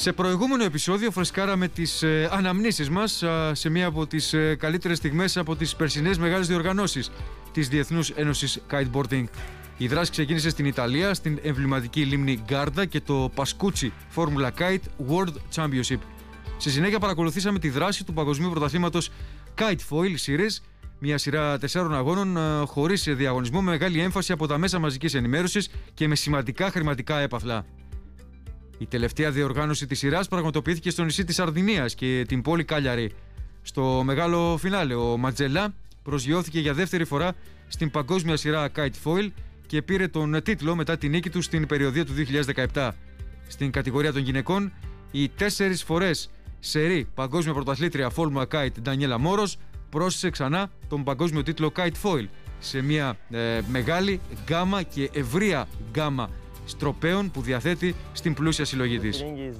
Σε προηγούμενο επεισόδιο φρεσκάραμε τις αναμνήσεις μας σε μία από τις καλύτερες στιγμές από τις περσινές μεγάλες διοργανώσεις της Διεθνούς Ένωσης Kiteboarding. Η δράση ξεκίνησε στην Ιταλία, στην εμβληματική λίμνη Γκάρντα και το Pascucci Formula Kite World Championship. Στη συνέχεια παρακολουθήσαμε τη δράση του Παγκοσμίου Πρωταθλήματος Kite Foil Series, μια σειρά 4 αγώνων χωρίς διαγωνισμό, με μεγάλη έμφαση από τα μέσα μαζικής ενημέρωσης και με σημαντικά χρηματικά έπαθλα. Η τελευταία διοργάνωση της σειράς πραγματοποιήθηκε στο νησί της Σαρδινίας και την πόλη Κάλιαρη. Στο μεγάλο φινάλε, ο Ματζελά προσγειώθηκε για δεύτερη φορά στην παγκόσμια σειρά Kite Foil και πήρε τον τίτλο μετά τη νίκη του στην περιοδία του 2017. Στην κατηγορία των γυναικών, η 4 φορές σερί παγκόσμια πρωταθλήτρια Formula Kite Ντανιέλα Μόρος πρόσθεσε ξανά τον παγκόσμιο τίτλο Kite Foil σε μια μεγάλη γκάμα και ευρεία γκάμα στροπέων που διαθέτει στην πλούσια συλλογή της.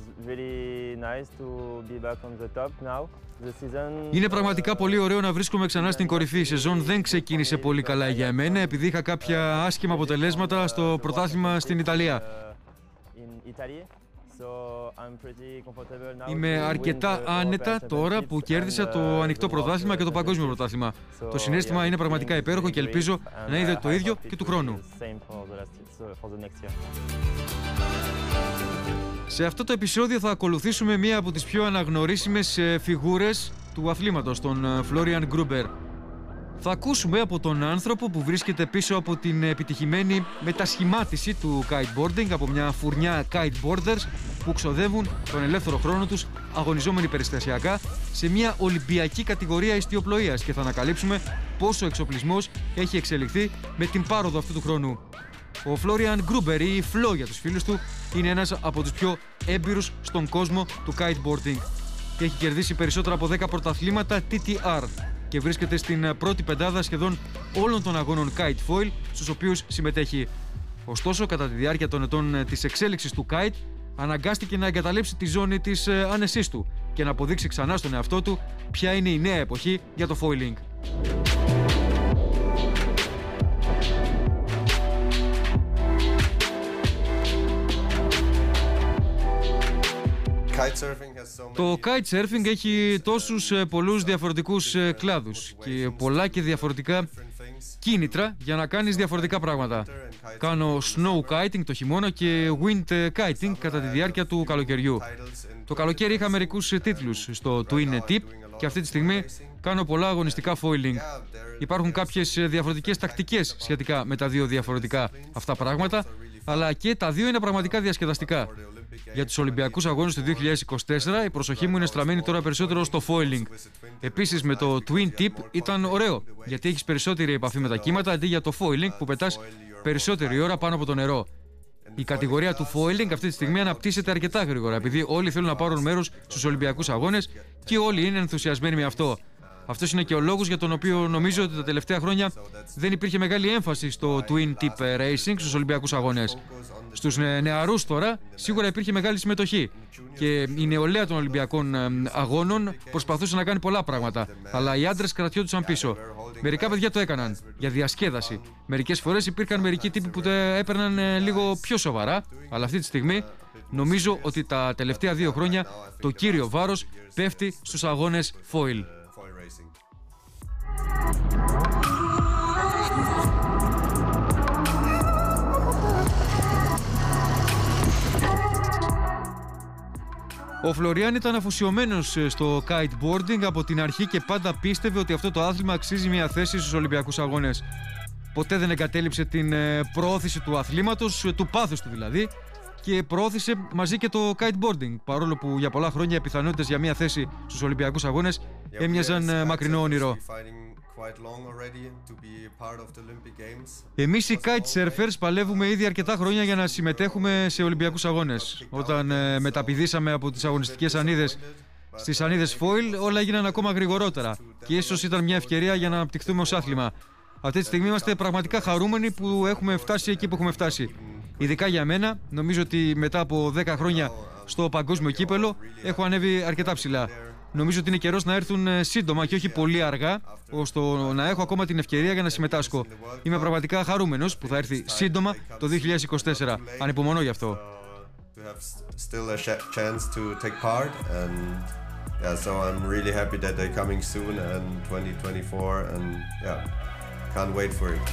Είναι πραγματικά πολύ ωραίο να βρίσκομαι ξανά στην κορυφή. Η σεζόν δεν ξεκίνησε πολύ καλά για εμένα, επειδή είχα κάποια άσχημα αποτελέσματα στο πρωτάθλημα στην Ιταλία. Είμαι αρκετά άνετα τώρα που κέρδισα το ανοιχτό πρωτάθλημα και το παγκόσμιο πρωτάθλημα. Το συναίσθημα είναι πραγματικά υπέροχο και ελπίζω να είναι το ίδιο και του χρόνου. Σε αυτό το επεισόδιο θα ακολουθήσουμε μία από τις πιο αναγνωρίσιμες φιγούρες του αθλήματος, τον Φλόριαν Γκρούμπερ. Θα ακούσουμε από τον άνθρωπο που βρίσκεται πίσω από την επιτυχημένη μετασχημάτιση του kiteboarding από μια φουρνιά kiteboarders που ξοδεύουν τον ελεύθερο χρόνο τους αγωνιζόμενοι περιστασιακά σε μια ολυμπιακή κατηγορία ιστιοπλοείας, και θα ανακαλύψουμε πόσο ο εξοπλισμός έχει εξελιχθεί με την πάροδο αυτού του χρόνου. Ο Φλόριαν Γκρούμπερ, ή Φλό για τους φίλους του, είναι ένας από τους πιο έμπειρους στον κόσμο του kiteboarding και έχει κερδίσει περισσότερα από 10 πρωταθλήματα TTR και βρίσκεται στην πρώτη πεντάδα σχεδόν όλων των αγώνων kite foil στους οποίους συμμετέχει. Ωστόσο, κατά τη διάρκεια των ετών της εξέλιξης του kite, αναγκάστηκε να εγκαταλείψει τη ζώνη της άνεσής του και να αποδείξει ξανά στον εαυτό του ποια είναι η νέα εποχή για το foiling. Το kitesurfing έχει τόσους πολλούς διαφορετικούς κλάδους και πολλά και διαφορετικά κίνητρα για να κάνεις διαφορετικά πράγματα. Κάνω snow kiting το χειμώνα και wind kiting κατά τη διάρκεια του καλοκαιριού. Το καλοκαίρι είχα μερικούς τίτλους στο Twin Tip και αυτή τη στιγμή κάνω πολλά αγωνιστικά foiling. Υπάρχουν κάποιες διαφορετικές τακτικές σχετικά με τα δύο διαφορετικά αυτά πράγματα, αλλά και τα δύο είναι πραγματικά διασκεδαστικά. Για τους Ολυμπιακούς Αγώνες του 2024 η προσοχή μου είναι στραμμένη τώρα περισσότερο στο foiling. Επίσης με το Twin Tip ήταν ωραίο, γιατί έχεις περισσότερη επαφή με τα κύματα αντί για το foiling που πετάς περισσότερη ώρα πάνω από το νερό. Η κατηγορία του foiling αυτή τη στιγμή αναπτύσσεται αρκετά γρήγορα, επειδή όλοι θέλουν να πάρουν μέρος στους Ολυμπιακούς Αγώνες και όλοι είναι ενθουσιασμένοι με αυτό. Αυτός είναι και ο λόγος για τον οποίο νομίζω ότι τα τελευταία χρόνια δεν υπήρχε μεγάλη έμφαση στο Twin Tip Racing στους Ολυμπιακούς Αγώνες. Στους νεαρούς τώρα σίγουρα υπήρχε μεγάλη συμμετοχή και η νεολαία των Ολυμπιακών Αγώνων προσπαθούσε να κάνει πολλά πράγματα, αλλά οι άντρες κρατιόντουσαν πίσω. Μερικά παιδιά το έκαναν για διασκέδαση. Μερικές φορές υπήρχαν μερικοί τύποι που τα έπαιρναν λίγο πιο σοβαρά, αλλά αυτή τη στιγμή νομίζω ότι τα τελευταία 2 χρόνια το κύριο βάρος πέφτει στους αγώνες foil. Ο Φλωριάν ήταν αφοσιωμένος στο kiteboarding από την αρχή και πάντα πίστευε ότι αυτό το άθλημα αξίζει μια θέση στους Ολυμπιακούς Αγώνες. Ποτέ δεν εγκατέλειψε την προώθηση του αθλήματος, του πάθους του δηλαδή, και προώθησε μαζί και το kiteboarding, παρόλο που για πολλά χρόνια οι πιθανότητες για μια θέση στους Ολυμπιακούς Αγώνες έμοιαζαν μακρινό όνειρο. Εμείς οι kitesurfers παλεύουμε ήδη αρκετά χρόνια για να συμμετέχουμε σε Ολυμπιακούς Αγώνες. Όταν μεταπηδήσαμε από τις αγωνιστικές σανίδες στις σανίδες foil, όλα έγιναν ακόμα γρηγορότερα και ίσως ήταν μια ευκαιρία για να αναπτυχθούμε ως άθλημα. Αυτή τη στιγμή είμαστε πραγματικά χαρούμενοι που έχουμε φτάσει εκεί που έχουμε φτάσει. Ειδικά για μένα, νομίζω ότι μετά από 10 χρόνια στο παγκόσμιο κύπελο έχω ανέβει αρκετά ψηλά. Νομίζω ότι είναι καιρός να έρθουν σύντομα και όχι πολύ αργά, ώστε να έχω ακόμα την ευκαιρία για να συμμετάσχω. Είμαι πραγματικά χαρούμενος που θα έρθει σύντομα το 2024. Ανυπομονώ γι' αυτό. So I'm really happy that they're coming soon in 2024 and can't wait for it.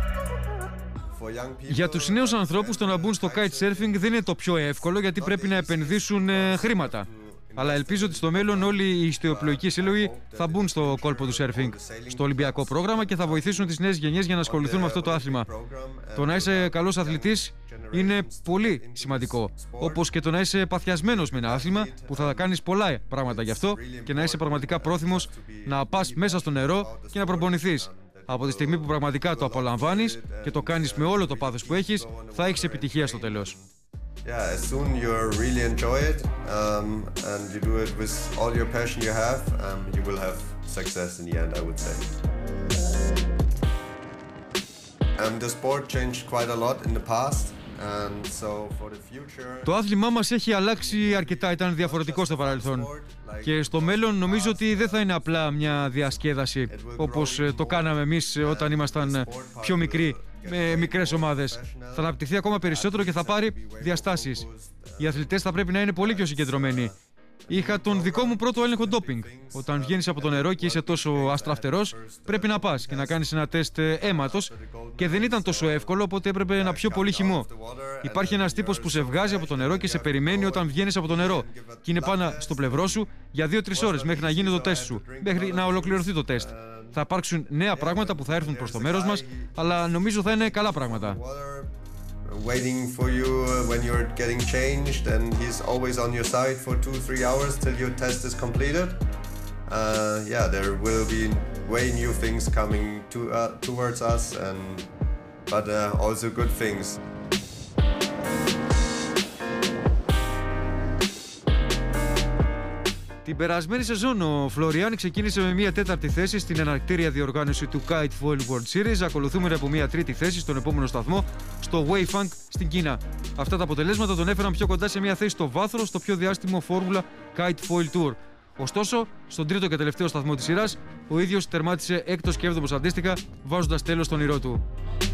Για τους νέους ανθρώπους το να μπουν στο kitesurfing δεν είναι το πιο εύκολο, γιατί πρέπει να επενδύσουν χρήματα. Αλλά ελπίζω ότι στο μέλλον όλοι οι ιστιοπλοϊκοί σύλλογοι θα μπουν στο κόλπο του surfing, στο Ολυμπιακό πρόγραμμα, και θα βοηθήσουν τις νέες γενιές για να ασχοληθούν με αυτό το άθλημα. Το να είσαι καλός αθλητής είναι πολύ σημαντικό. Όπως και το να είσαι παθιασμένος με ένα άθλημα που θα κάνεις πολλά πράγματα γι' αυτό, και να είσαι πραγματικά πρόθυμος να πας μέσα στο νερό και να προπονηθείς. Από τη στιγμή που πραγματικά το απολαμβάνεις και το κάνεις με όλο το πάθος που έχεις, θα έχεις επιτυχία στο τέλος. Yeah, as soon you really enjoy it and you do it with all your passion you have, you will have success in the end, I would say. The sport changed quite a lot in the past. And so for the future... Το άθλημά μας έχει αλλάξει αρκετά, ήταν διαφορετικό στο παρελθόν. Και στο μέλλον νομίζω ότι δεν θα είναι απλά μια διασκέδαση όπως το κάναμε εμείς όταν ήμασταν πιο μικροί, με μικρές ομάδες. Θα αναπτυχθεί ακόμα περισσότερο και θα πάρει διαστάσεις. Οι αθλητές θα πρέπει να είναι πολύ πιο συγκεντρωμένοι. Είχα τον δικό μου πρώτο έλεγχο ντόπινγκ. Όταν βγαίνεις από το νερό και είσαι τόσο αστραφτερός, πρέπει να πας και να κάνεις ένα τεστ αίματος, και δεν ήταν τόσο εύκολο, οπότε έπρεπε να πιω πολύ χυμό. Υπάρχει ένας τύπος που σε βγάζει από το νερό και σε περιμένει όταν βγαίνεις από το νερό, και είναι πάνω στο πλευρό σου για 2-3 ώρες μέχρι να γίνει το τεστ σου, μέχρι να ολοκληρωθεί το τεστ. Θα υπάρξουν νέα πράγματα που θα έρθουν προς το μέρος μας, αλλά νομίζω θα είναι καλά πράγματα. Waiting for you when you're getting changed, and he's always on your side for 2-3 hours till your test is completed. There will be way new things coming towards us, but also good things. Την περασμένη σεζόν ο Φλωριάν ξεκίνησε με μια 4η θέση στην εναρκτήρια διοργάνωση του Kite Foil World Series. Ακολουθούμε από μια 3η θέση στον επόμενο σταθμό, στο Weifang στην Κίνα. Αυτά τα αποτελέσματα τον έφεραν πιο κοντά σε μια θέση στο βάθρο στο πιο διάστημο Formula Kite Foil Tour. Ωστόσο, στον τρίτο και τελευταίο σταθμό της σειράς, ο ίδιος τερμάτισε 6ος και 7ος αντίστοιχα, βάζοντας τέλος στον ήρω του.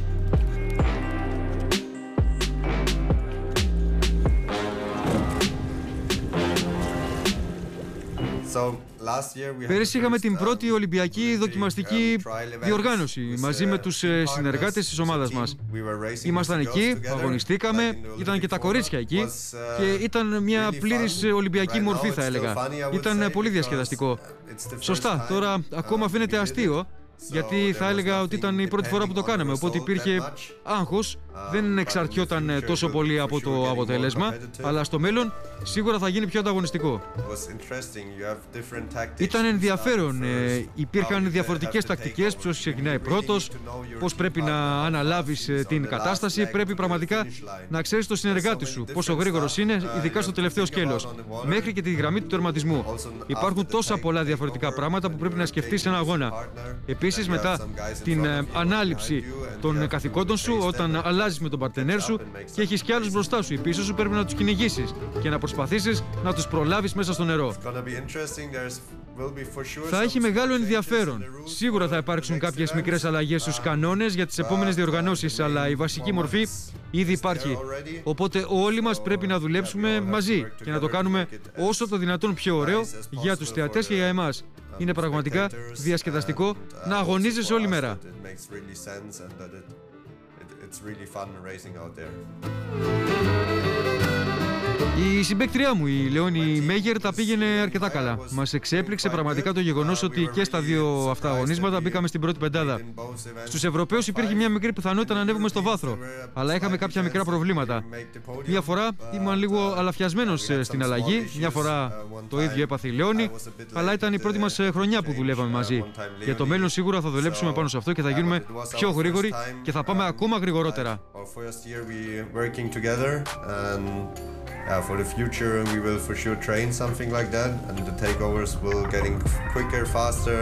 Πέρυσι είχαμε την πρώτη Ολυμπιακή δοκιμαστική διοργάνωση μαζί με τους συνεργάτες της ομάδας μας. Ήμασταν εκεί, αγωνιστήκαμε, ήταν και τα κορίτσια εκεί και ήταν μια πλήρης Ολυμπιακή μορφή, θα έλεγα. Ήταν πολύ διασκεδαστικό. Σωστά, τώρα ακόμα φαίνεται αστείο, γιατί θα έλεγα ότι ήταν η πρώτη φορά που το κάναμε, οπότε υπήρχε άγχος, δεν εξαρτιόταν τόσο πολύ από το αποτέλεσμα, αλλά στο μέλλον σίγουρα θα γίνει πιο ανταγωνιστικό. Ήταν ενδιαφέρον, υπήρχαν διαφορετικές τακτικές, ποιος ξεκινάει πρώτος, πώς πρέπει να αναλάβεις την κατάσταση, πρέπει πραγματικά να ξέρεις το συνεργάτη σου, πόσο γρήγορος είναι, ειδικά στο τελευταίο σκέλος, μέχρι και τη γραμμή του τερματισμού. Υπάρχουν τόσα πολλά διαφορετικά πράγματα που πρέπει να σκεφτείς σε ένα αγώνα. Επίσης, μετά την ανάληψη των καθηκόντων σου, όταν αλλάζεις με τον παρτενέρ σου και έχεις κι άλλους μπροστά σου ή πίσω σου, πρέπει να τους κυνηγήσεις και να προσπαθήσεις να τους προλάβεις μέσα στο νερό. Θα έχει μεγάλο ενδιαφέρον. Σίγουρα θα υπάρξουν κάποιες μικρές αλλαγές στους κανόνες για τις επόμενες διοργανώσεις, αλλά η βασική μορφή ήδη υπάρχει. Οπότε όλοι μας πρέπει να δουλέψουμε μαζί και να το κάνουμε όσο το δυνατόν πιο ωραίο για τους θεατές και για εμάς. Είναι πραγματικά διασκεδαστικό να αγωνίζεσαι όλη μέρα. Η συμπαίκτριά μου, η Λεόνι Μέγερ, τα πήγαινε αρκετά καλά. Μας εξέπληξε πραγματικά το γεγονός ότι και στα δύο αυτά αγωνίσματα μπήκαμε στην πρώτη πεντάδα. Στους Ευρωπαίους υπήρχε μια μικρή πιθανότητα να ανέβουμε στο βάθρο, αλλά είχαμε κάποια μικρά προβλήματα. Μια φορά ήμουν λίγο αλαφιασμένος στην αλλαγή, μια φορά το ίδιο έπαθε η Λεόνι, αλλά ήταν η πρώτη μας χρονιά που δουλεύαμε μαζί. Για το μέλλον σίγουρα θα δουλέψουμε πάνω σε αυτό και θα γίνουμε πιο γρήγοροι και θα πάμε ακόμα γρηγορότερα. For the future we will for sure train something like that, and the takeovers will getting quicker, faster.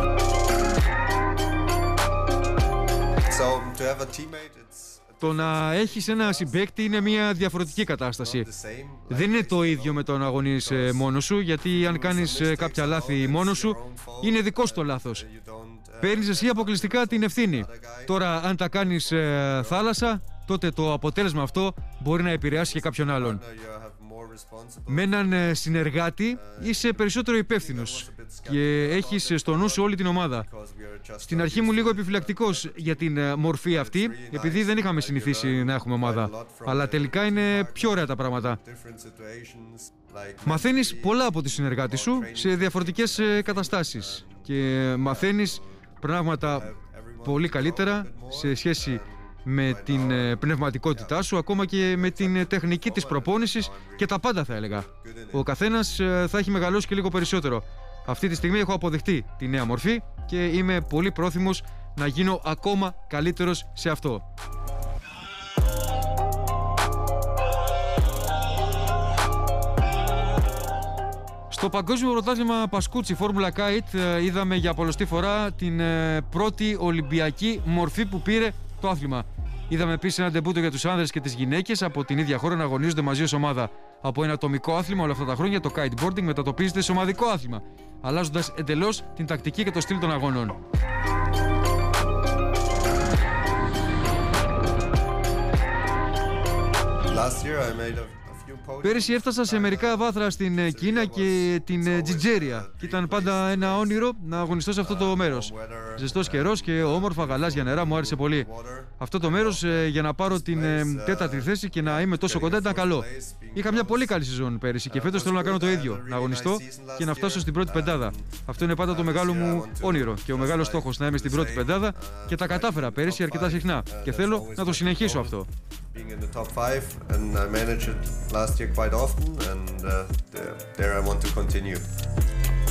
So to have a teammate, το να έχεις ένα συμπαίκτη είναι μια διαφορετική κατάσταση. Δεν είναι το ίδιο με το να αγωνίζεις μόνος σου, γιατί αν κάνεις κάποια λάθη μόνος σου, είναι δικό σου το λάθος. Παίρνεις εσύ αποκλειστικά την ευθύνη. Τώρα, αν τα κάνεις θάλασσα, τότε το αποτέλεσμα αυτό μπορεί να επηρεάσει και κάποιον άλλον. Με έναν συνεργάτη είσαι περισσότερο υπεύθυνος και έχεις στο νου σου όλη την ομάδα. Στην αρχή μου λίγο επιφυλακτικός για την μορφή αυτή, επειδή δεν είχαμε συνηθίσει να έχουμε ομάδα. Αλλά τελικά είναι πιο ωραία τα πράγματα. Μαθαίνεις πολλά από τη συνεργάτη σου σε διαφορετικές καταστάσεις και μαθαίνεις πράγματα πολύ καλύτερα σε σχέση με την πνευματικότητά σου, ακόμα και με την τεχνική της προπόνησης και τα πάντα, θα έλεγα. Ο καθένας θα έχει μεγαλώσει και λίγο περισσότερο. Αυτή τη στιγμή έχω αποδεχτεί τη νέα μορφή και είμαι πολύ πρόθυμος να γίνω ακόμα καλύτερος σε αυτό. Στο Παγκόσμιο Πρωτάθλημα Πασκούτσι Φόρμουλα Kite είδαμε για πολλοστή φορά την πρώτη Ολυμπιακή μορφή που πήρε το άθλημα. Είδαμε επίσης ένα ντεμπούτο για τους άνδρες και τις γυναίκες από την ίδια χώρα να αγωνίζονται μαζί ως ομάδα. Από ένα ατομικό άθλημα όλα αυτά τα χρόνια, το kiteboarding μετατοπίζεται σε ομαδικό άθλημα, αλλάζοντας εντελώς την τακτική και το στυλ των αγώνων. Πέρυσι έφτασα σε μερικά βάθρα στην Κίνα και την Τζιτζέρια και ήταν πάντα ένα όνειρο να αγωνιστώ σε αυτό το μέρος. Ζεστός καιρός και όμορφα γαλάζια νερά μου άρεσε πολύ. Αυτό το μέρος για να πάρω την τέταρτη θέση και να είμαι τόσο κοντά ήταν καλό. Είχα μια πολύ καλή σεζόν πέρυσι και φέτος θέλω να κάνω το ίδιο, να αγωνιστώ και να φτάσω στην πρώτη πεντάδα. Αυτό είναι πάντα το μεγάλο μου όνειρο και ο μεγάλος στόχος, να είμαι στην πρώτη πεντάδα, και τα κατάφερα πέρυσι αρκετά συχνά και θέλω να το συνεχίσω αυτό. Being in the top 5 and I managed it last year quite often and there I want to continue.